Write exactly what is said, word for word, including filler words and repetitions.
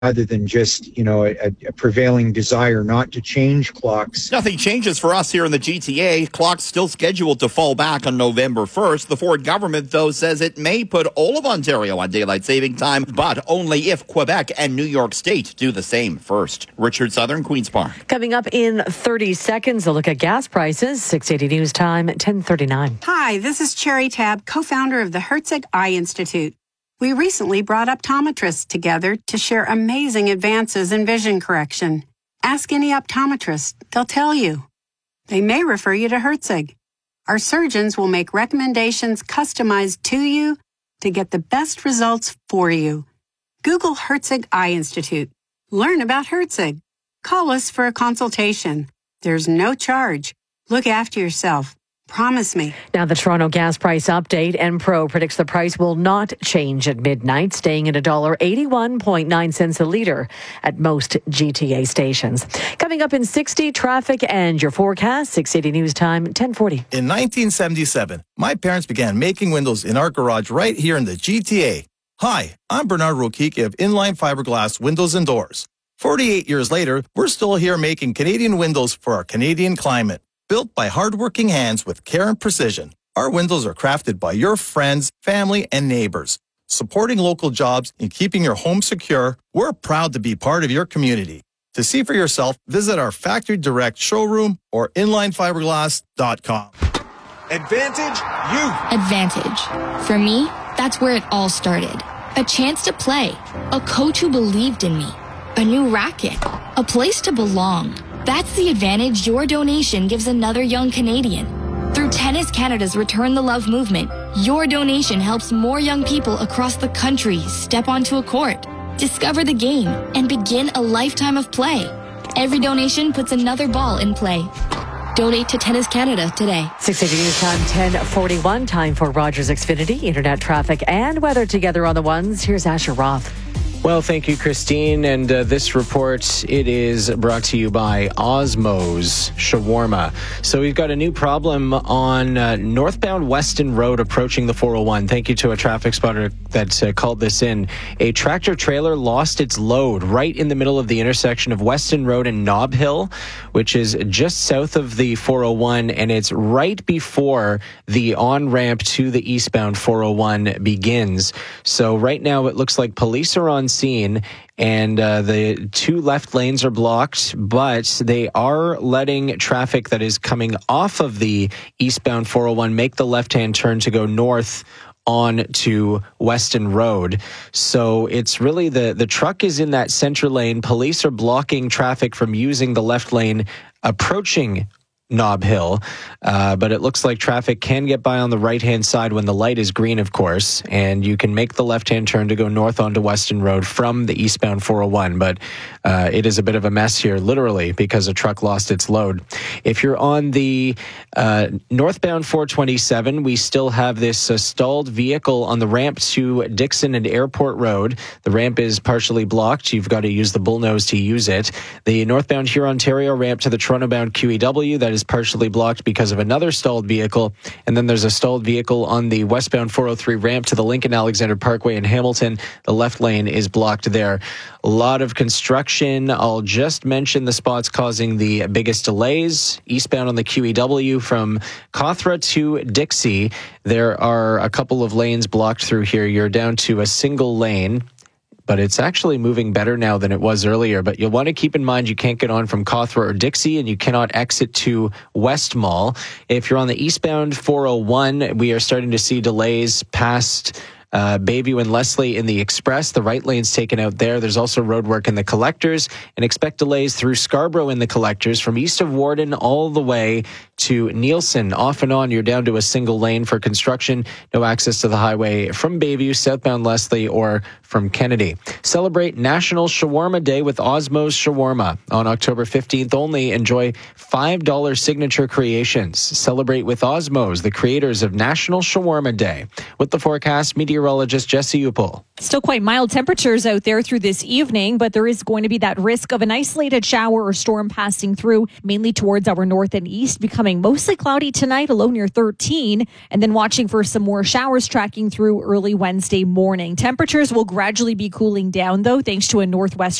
rather than just, you know, a, a prevailing desire not to change clocks. Nothing changes for us here in the G T A. Clocks still scheduled to fall back on November first. The Ford government, though, says it may put all of Ontario on daylight saving time, but only if Quebec and New York State do the same first. Richard Southern, Queen's Park. Coming up in thirty seconds, a look at gas prices. six eighty News Time, ten thirty-nine. Hi, this is Cherry Tab, co-founder of the Herzig Eye Institute. We recently brought optometrists together to share amazing advances in vision correction. Ask any optometrist, they'll tell you. They may refer you to Herzig. Our surgeons will make recommendations customized to you to get the best results for you. Google Herzig Eye Institute. Learn about Herzig. Call us for a consultation. There's no charge. Look after yourself. Promise me. Now the Toronto gas price update. Enpro predicts the price will not change at midnight, staying at one dollar eighty-one point nine cents a litre at most G T A stations. Coming up in sixty, traffic and your forecast. six eighty News Time, ten forty. In nineteen seventy-seven, my parents began making windows in our garage right here in the G T A. Hi, I'm Bernard Rokiki of Inline Fiberglass Windows and Doors. forty-eight years later, we're still here making Canadian windows for our Canadian climate. Built by hardworking hands with care and precision, our windows are crafted by your friends, family, and neighbors. Supporting local jobs and keeping your home secure, we're proud to be part of your community. To see for yourself, visit our Factory Direct showroom or inline fiberglass dot com. Advantage Youth. Advantage. For me, that's where it all started. A chance to play, a coach who believed in me, a new racket, a place to belong. That's the advantage your donation gives another young Canadian. Through Tennis Canada's Return the Love movement, your donation helps more young people across the country step onto a court, discover the game, and begin a lifetime of play. Every donation puts another ball in play. Donate to Tennis Canada today. six eighty News Time, ten forty-one. Time for Rogers Xfinity. Internet traffic and weather together on the ones. Here's Asher Roth. Well, thank you, Christine. And uh, this report, it is brought to you by Osmow's Shawarma. So we've got a new problem on uh, northbound Weston Road approaching the four oh one. Thank you to a traffic spotter that uh, called this in. A tractor trailer lost its load right in the middle of the intersection of Weston Road and Nob Hill, which is just south of the four oh one, and it's right before the on-ramp to the eastbound four oh one begins. So right now it looks like police are on scene, and uh, the two left lanes are blocked, but they are letting traffic that is coming off of the eastbound four oh one make the left-hand turn to go north on to Weston Road. So it's really the, the truck is in that center lane. Police are blocking traffic from using the left lane approaching Nob Hill, uh, but it looks like traffic can get by on the right-hand side when the light is green, of course, and you can make the left-hand turn to go north onto Weston Road from the eastbound four oh one, but uh, it is a bit of a mess here, literally, because a truck lost its load. If you're on the uh, northbound four twenty-seven, we still have this uh, stalled vehicle on the ramp to Dixon and Airport Road. The ramp is partially blocked. You've got to use the bullnose to use it. The northbound Huron-Ontario ramp to the Toronto-bound Q E W, that is partially blocked because of another stalled vehicle. And then there's a stalled vehicle on the westbound four oh three ramp to the Lincoln Alexander Parkway in Hamilton. The left lane is blocked there. A lot of construction. I'll just mention the spots causing the biggest delays. Eastbound on the Q E W from Cawthra to Dixie, there are a couple of lanes blocked through here. You're down to a single lane, but it's actually moving better now than it was earlier. But you'll want to keep in mind you can't get on from Cawthra or Dixie, and you cannot exit to West Mall. If you're on the eastbound four oh one, we are starting to see delays past Uh, Bayview and Leslie in the Express. The right lane's taken out there. There's also road work in the Collectors, and expect delays through Scarborough in the Collectors from east of Warden all the way to Nielsen. Off and on, you're down to a single lane for construction. No access to the highway from Bayview, southbound Leslie, or from Kennedy. Celebrate National Shawarma Day with Osmow's Shawarma. On October fifteenth only, enjoy five dollars signature creations. Celebrate with Osmow's, the creators of National Shawarma Day. With the forecast, meteorologist meteorologist Jesse Upol. Still quite mild temperatures out there through this evening, but there is going to be that risk of an isolated shower or storm passing through, mainly towards our north and east, becoming mostly cloudy tonight, a low near thirteen, and then watching for some more showers tracking through early Wednesday morning. Temperatures will gradually be cooling down, though, thanks to a northwest